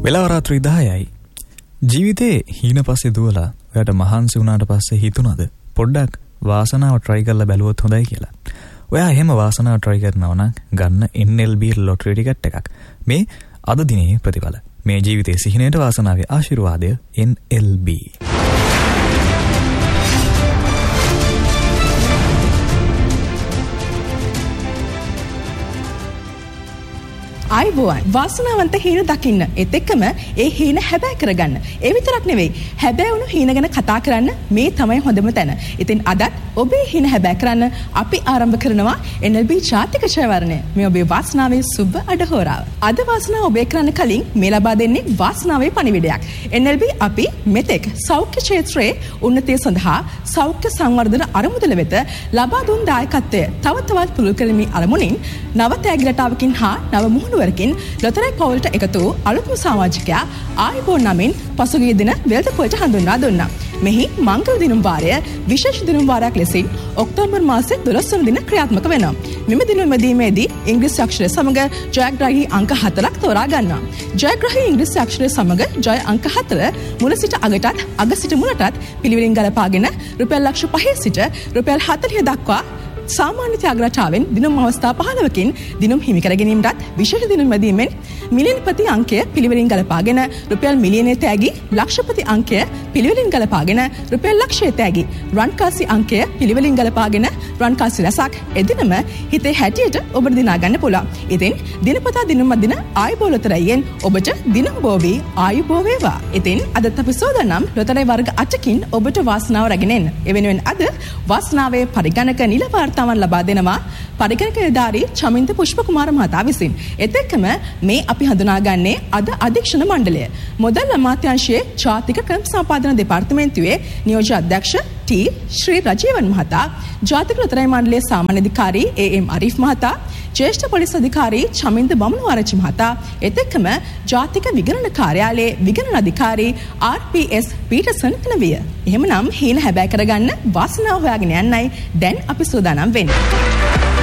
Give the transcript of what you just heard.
වෙලාව රාත්‍රී 10යි. ජීවිතේ හීන පස්සේ දුවලා ඔයාට මහන්සි වුණාට පස්සේ හිතුණාද පොඩ්ඩක් වාසනාව try කරලා බැලුවොත් හොඳයි කියලා. ඔයා එහෙම වාසනාව try කරනවා නම් ගන්න NLB lottery ticket එකක්. මේ අද දිනේ ප්‍රතිඵල. මේ ජීවිතයේ සිහිනයට වාසනාවේ ආශිර්වාදය NLB. ආයිබෝවන් වාසනාවන්ත හීන දකින්න ඒත් එක්කම ඒ හීන හැබෑ කරගන්න. ඒ විතරක් නෙවෙයි හැබෑ වුණු හීන ගැන කතා කරන්න මේ තමයි හොඳම තැන. ඉතින් අදත් ඔබේ හීන හැබෑ කරන්න අපි ආරම්භ කරනවා NLB ජාතික ජයවර්ණය. මේ ඔබේ වාසනාවේ සුබ අඩහෝරාව. අද වාසනාව ඔබේ කරන්න කලින් මේ ලබා දෙන්නේ වාසනාවේ පණිවිඩයක්. NLB අපි මෙතෙක් සෞඛ්‍ය ක්ෂේත්‍රයේ උන්නතිය සඳහා සෞඛ්‍ය සංවර්ධන අරමුදල වෙත ලබා දුන් දායකත්වය තව තවත් පුළුල් කරමින් අරමුණින් නව තෑගි රටාවකින් හා නව මුහුණුවරකින් ලොතරැයි පවුලට එකතු වූ අලුත්ම සමාජිකයා ආයිබෝන් නමින් පසුගිය දින වෙළඳපොළට හඳුන්වා දුන්නා. මෙහි මංගල දිනුම් වාරය විශේෂ දිනුම් වාරයක් ලෙසින් ඔක්තෝබර් මාසයේ 12 වන දින ක්‍රියාත්මක වෙනවා. මෙම දිනුම් වැදීමේදී ඉංග්‍රීසි අක්ෂරය සමග ජයග්‍රාහී අංක 4ක් තෝරා ගන්නවා. ජයග්‍රාහී ඉංග්‍රීසි අක්ෂරය සමග ජය අංක 4 මුල සිට අගටත් අග සිට මුලටත් පිළිවෙලින් ගලපාගෙන රුපියල් ලක්ෂ 5 සිට රුපියල් 40 දක්වා සාමාන්‍ය ත්‍යාග රටාවෙන් දිනුම් අවස්ථා 15කින් දිනුම් හිමි කර ගැනීමටත් විශේෂ දිනුම් වැදීමෙන් මිලියන්පති අංකය පිළිවෙලින් ගලපාගෙන රුපියල් මිලියනයේ තෑගි ලක්ෂපති අංකය පිළිවෙලින් ගලපාගෙන රුපියල් ලක්ෂයේ තෑගි රන්කාසි අංකය පිළිවෙලින් ගලපාගෙන රන්කාසි රසක් එදිනම හිතේ හැටියට ඔබට දිනා ගන්න පුළුවන්. ඉතින් දිනපතා දිනුම් අදින ආයුබෝ ලොතරැයියෙන් ඔබට දිනුම් බෝවි ආයුබෝ වේවා. ඉතින් අදත් අපි සෝදානම් ලොතරැයි වර්ග 8කින් ඔබට වාසනාව රැගෙන එන්න. ඒ වෙනුවෙන් අද වාසනාවේ පරිගණක නිල වාර්තාවන් ලබා දෙනවා පරිගණක නිලධාරී චමින්ද පුෂ්පකුමාර මහතා විසින්. ඒත් එක්කම මේ අපි හඳුනාගන්නේ අද අධීක්ෂණ මණ්ඩලය. මුදල් අමාත්‍යාංශයේ ජාතික ක්‍රම සම්පාදන දෙපාර්තමේන්තුවේ නියෝජ්‍ය අධ්‍යක්ෂ ටී ශ්‍රී රජීවන් මහතා, ජාතික ලොතරැයි මණ්ඩලයේ සාමාන්‍ය අධිකාරී AM අරිෆ් මහතා, ජ්‍යෙෂ්ඨ පොලිස් අධිකාරී චමින්ද බමුණුආරච්චි මහතා, ඒත් එක්කම ජාතික විගණන කාර්යාලයේ විගණන අධිකාරී RPS පීටර්සන් කනවිය. එහෙමනම් හීන හැබෑ කරගන්න වාසනාව හොයාගෙන යන්නයි දැන් අපි සූදානම් වෙන්නේ.